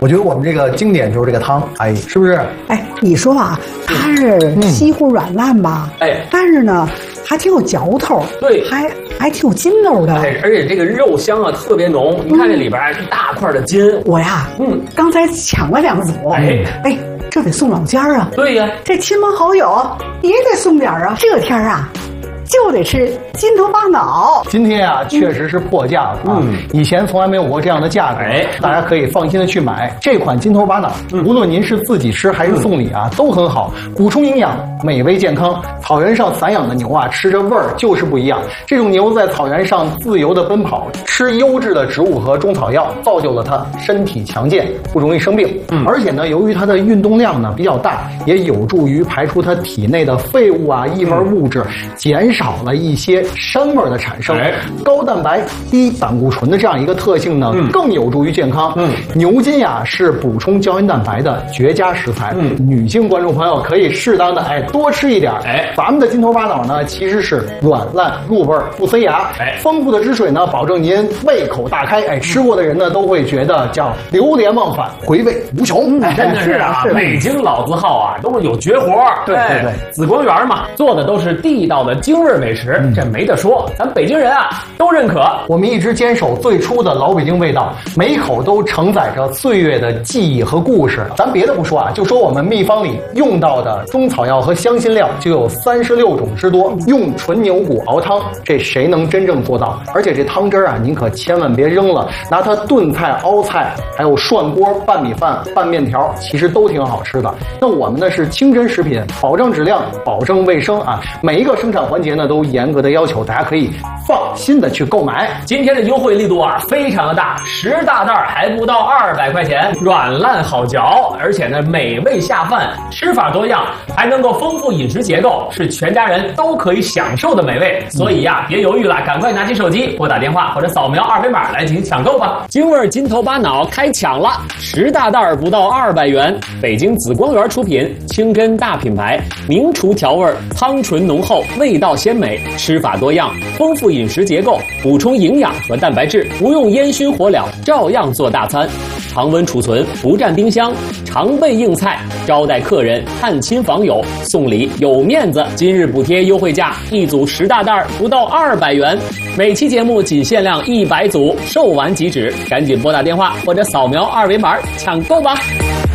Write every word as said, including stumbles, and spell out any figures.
我觉得我们这个经典就是这个汤，哎，是不是？ 哎，你说啊，它是稀乎软烂吧？ 哎， 但是呢，还挺有嚼头， 对， 还还挺有筋道的。 哎，而且这个肉香啊特别浓，你看这里边一大块的筋。 我呀，嗯，刚才抢了两组，哎哎，这得送老家啊。 对呀， 这亲朋好友也得送点啊。这天啊，就得吃金头巴脑。 今天啊，确实是破价了啊！ 嗯， 以前从来没有过这样的价格， 哎， 大家可以放心的去买这款金头巴脑。嗯，无论您是自己吃还是送礼啊，嗯、都很好，补充营养，美味健康。草原上散养的牛啊，吃着味儿就是不一样。这种牛在草原上自由的奔跑，吃优质的植物和中草药，造就了它身体强健，不容易生病。嗯，而且呢，由于它的运动量呢比较大，也有助于排出它体内的废物啊、异味物质，减少了一些膻味的产生。哎，高蛋白、低胆固醇的这样一个特性呢，嗯、更有助于健康。嗯，牛筋呀是补充胶原蛋白的绝佳食材。嗯，女性观众朋友可以适当的哎多吃一点。哎，咱们的金头巴脑呢其实是软烂入味不塞牙。哎，丰富的汁水呢保证您胃口大开。哎，吃过的人呢都会觉得叫流连忘返，回味无穷。 嗯、真的是啊，北京老字号啊都是有绝活。 对对对， 紫光园嘛做的都是地道的京味美食，嗯、这没得说。咱北京人啊都认可， 我们一直坚守最初的老北京味道，每一口都承载着岁月的记忆和故事。咱别的不说啊，就说我们秘方里用到的中草药和香辛料就有三十六种之多，用纯牛骨熬汤，这谁能真正做到？而且这汤汁啊，您可千万别扔了，拿它炖菜、熬菜，还有涮锅、拌米饭、拌面条，其实都挺好吃的。那我们呢是清真食品，保证质量，保证卫生啊，每一个生产环节呢都严格的要求，大家可以放心的去购买。 今天的优惠力度啊非常的大，十大袋还不到二百块钱，软烂好嚼，而且呢美味下饭，吃法多样，还能够丰富饮食结构，是全家人都可以享受的美味。所以呀、啊，别犹豫了，赶快拿起手机拨打电话或者扫描二维码来进行抢购吧。京味金头巴脑开抢了，十大袋不到二百元，北京紫光园出品，清真大品牌，名厨调味，汤醇浓厚，味道鲜美，吃法多样，丰富饮食结构，补充营养和蛋白质，不用烟熏火燎，照样做大餐。常温储存，不占冰箱，常备硬菜，招待客人、探亲访友、送礼有面子。今日补贴优惠价，一组十大袋不到二百元，每期节目仅限量一百组，售完即止，赶紧拨打电话或者扫描二维码抢购吧。